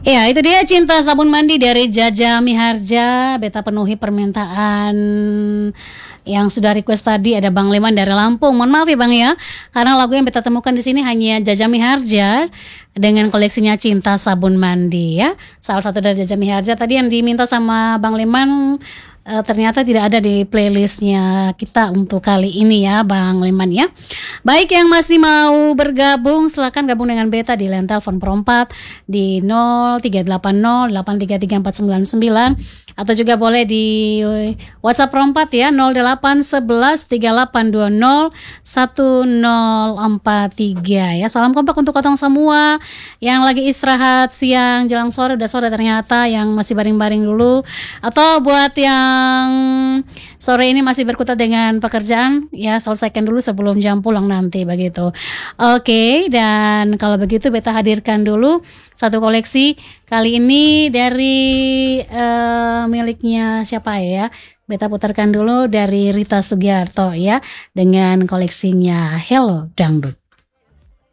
Ya, itu dia Cinta Sabun Mandi dari Jaja Miharja. Beta penuhi permintaan yang sudah request tadi, ada Bang Leman dari Lampung. Mohon maaf ya Bang ya, karena lagu yang beta temukan di sini hanya Jaja Miharja dengan koleksinya Cinta Sabun Mandi ya. Salah satu dari Jaja Miharja tadi yang diminta sama Bang Leman ternyata tidak ada di playlistnya kita untuk kali ini ya Bang Leman ya. Baik, yang masih mau bergabung silakan gabung dengan beta di line telepon perempat di 0380833499 atau juga boleh di WhatsApp perempat ya 081138201043 ya. Salam kompak untuk kotong semua yang lagi istirahat siang jelang sore, udah sore ternyata, yang masih baring-baring dulu, atau buat yang sore ini masih berkutat dengan pekerjaan ya, selesaikan dulu sebelum jam pulang nanti begitu. Oke, dan kalau begitu beta hadirkan dulu satu koleksi kali ini dari miliknya siapa ya? Beta putarkan dulu dari Rita Sugiarto ya dengan koleksinya Hello Dangdut.